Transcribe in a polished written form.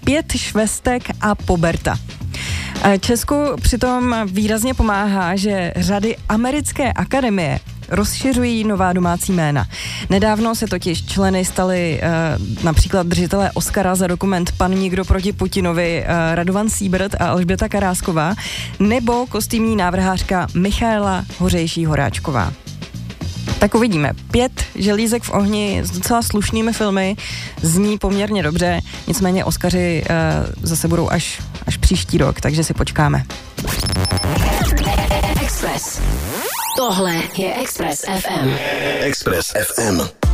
5 švestek a Poberta. Česku přitom výrazně pomáhá, že řady americké akademie rozšiřují nová domácí jména. Nedávno se totiž členy stali například držitelé Oscara za dokument Pan nikdo proti Putinovi Radovan Síbert a Alžběta Karásková nebo kostýmní návrhářka Michaela Hořejší-Horáčková. Tak uvidíme. 5 želízek v ohni s docela slušnými filmy zní poměrně dobře, nicméně Oscaři zase budou až příští rok, takže si počkáme. Express. Tohle je Express FM. Express FM.